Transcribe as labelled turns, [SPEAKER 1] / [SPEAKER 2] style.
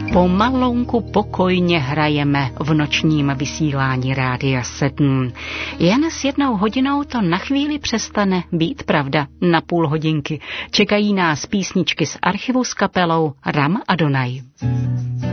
[SPEAKER 1] Pomalonku pokojně hrajeme v nočním vysílání Rádia 7. Jen s 1 hodinou to na chvíli přestane být pravda. Na půl hodinky čekají nás písničky z archivu s kapelou Ram Adonai.